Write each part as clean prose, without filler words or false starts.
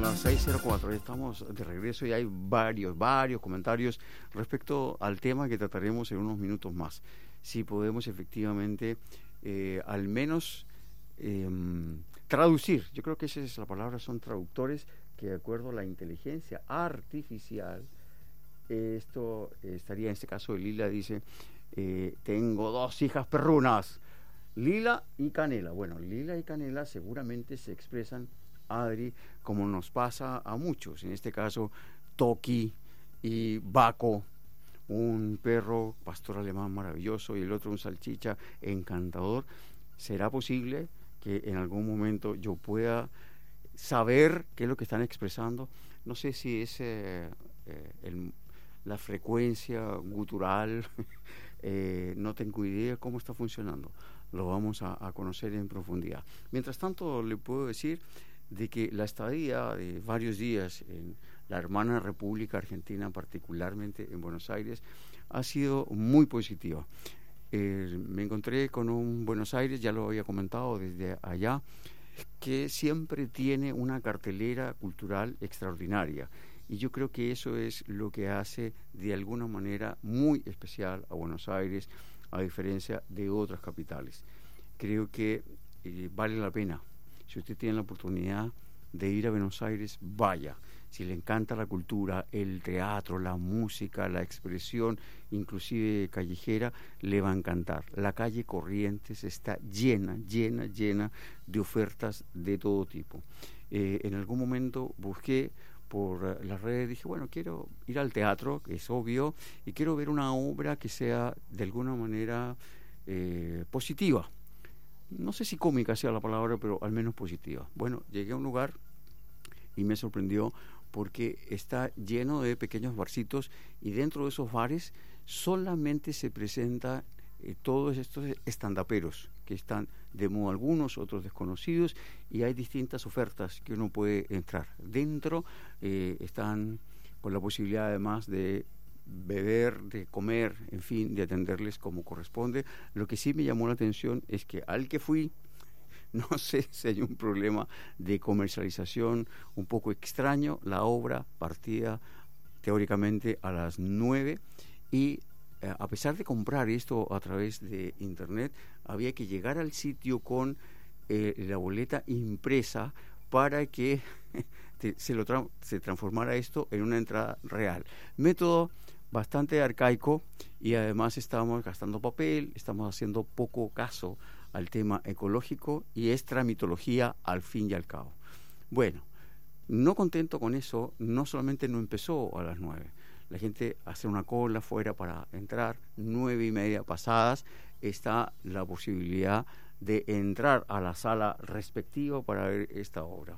las 6:04, ya estamos de regreso y hay varios comentarios respecto al tema que trataremos en unos minutos más. Si podemos efectivamente al menos traducir, yo creo que esa es la palabra, son traductores que de acuerdo a la inteligencia artificial, esto estaría en este caso de Lila, dice, tengo 2 hijas perrunas, Lila y Canela. Bueno, Lila y Canela seguramente se expresan, Adri, como nos pasa a muchos, en este caso Toki y Baco, un perro pastor alemán maravilloso y el otro un salchicha encantador. ¿Será posible que en algún momento yo pueda saber qué es lo que están expresando? No sé si es la frecuencia gutural, no tengo idea cómo está funcionando. Lo vamos a conocer en profundidad. Mientras tanto, le puedo decir de que la estadía de varios días en la hermana República Argentina, particularmente en Buenos Aires, ha sido muy positiva. Me encontré con un Buenos Aires, ya lo había comentado desde allá, que siempre tiene una cartelera cultural extraordinaria. Y yo creo que eso es lo que hace de alguna manera muy especial a Buenos Aires, a diferencia de otras capitales. Creo que vale la pena. Si usted tiene la oportunidad de ir a Buenos Aires, vaya. Si le encanta la cultura, el teatro, la música, la expresión, inclusive callejera, le va a encantar. La calle Corrientes está llena de ofertas de todo tipo. En algún momento busqué por las redes, dije, bueno, quiero ir al teatro, que es obvio, y quiero ver una obra que sea de alguna manera positiva. No sé si cómica sea la palabra, pero al menos positiva. Bueno, llegué a un lugar y me sorprendió porque está lleno de pequeños barcitos y dentro de esos bares solamente se presenta todos estos estandaperos que están de moda, algunos, otros desconocidos, y hay distintas ofertas que uno puede entrar. Dentro están con la posibilidad además de beber, de comer, en fin, de atenderles como corresponde. Lo que sí me llamó la atención es que al que fui, no sé si hay un problema de comercialización un poco extraño, la obra partía teóricamente a las 9 y a pesar de comprar esto a través de internet, había que llegar al sitio con la boleta impresa para que se transformara esto en una entrada real. Método bastante arcaico y además estamos gastando papel, estamos haciendo poco caso al tema ecológico y es tramitología al fin y al cabo. Bueno, no contento con eso, no solamente no empezó a las 9, la gente hace una cola fuera para entrar, 9:30 pasadas, está la posibilidad de entrar a la sala respectiva para ver esta obra.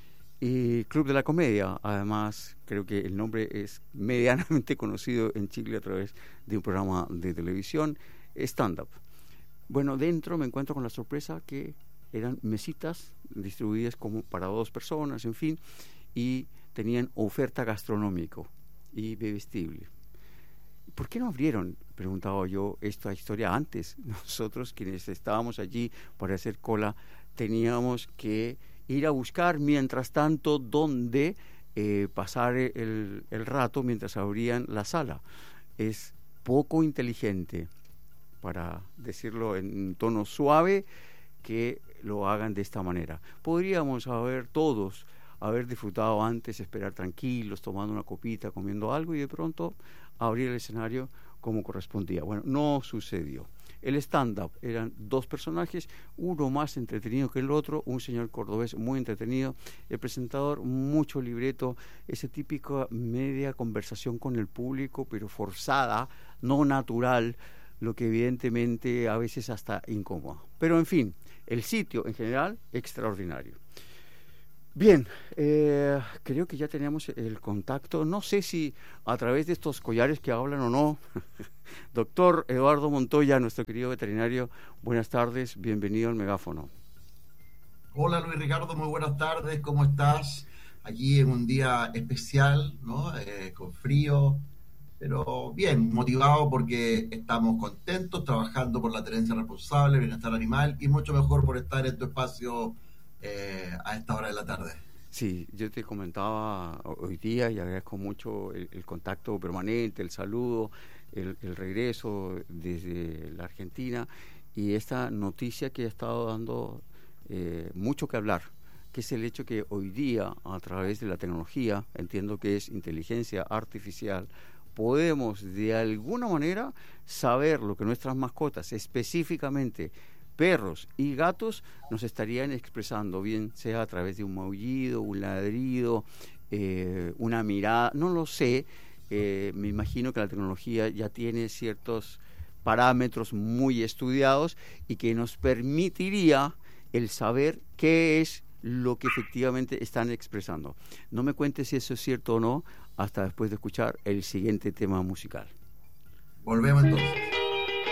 Y Club de la Comedia, además, creo que el nombre es medianamente conocido en Chile a través de un programa de televisión, stand-up. Bueno, dentro me encuentro con la sorpresa que eran mesitas distribuidas como para 2 personas, en fin, y tenían oferta gastronómica y bebestible. ¿Por qué no abrieron, preguntaba yo, esta historia antes? Nosotros, quienes estábamos allí para hacer cola, teníamos que ir a buscar, mientras tanto, dónde pasar el rato mientras abrían la sala. Es poco inteligente, para decirlo en tono suave, que lo hagan de esta manera. Podríamos haber disfrutado antes, esperar tranquilos, tomando una copita, comiendo algo y de pronto abrir el escenario como correspondía. Bueno, no sucedió. El stand-up eran 2 personajes, uno más entretenido que el otro, un señor cordobés muy entretenido, el presentador mucho libreto, esa típica media conversación con el público, pero forzada, no natural, lo que evidentemente a veces hasta incómodo. Pero en fin, el sitio en general extraordinario. Bien, creo que ya tenemos el contacto, no sé si a través de estos collares que hablan o no. Doctor Eduardo Montoya, nuestro querido veterinario, buenas tardes, bienvenido al megáfono. Hola Luis Ricardo, muy buenas tardes, ¿cómo estás? Aquí en un día especial, ¿no? Con frío, pero bien, motivado porque estamos contentos, trabajando por la tenencia responsable, bienestar animal y mucho mejor por estar en tu espacio a esta hora de la tarde. Sí, yo te comentaba hoy día y agradezco mucho el contacto permanente, el saludo, el regreso desde la Argentina y esta noticia que ha estado dando mucho que hablar, que es el hecho que hoy día, a través de la tecnología, entiendo que es inteligencia artificial, podemos de alguna manera saber lo que nuestras mascotas, específicamente perros y gatos, nos estarían expresando, bien sea a través de un maullido, un ladrido, una mirada, no lo sé. Me imagino que la tecnología ya tiene ciertos parámetros muy estudiados y que nos permitiría el saber qué es lo que efectivamente están expresando. No me cuentes si eso es cierto o no hasta después de escuchar el siguiente tema musical. Volvemos entonces.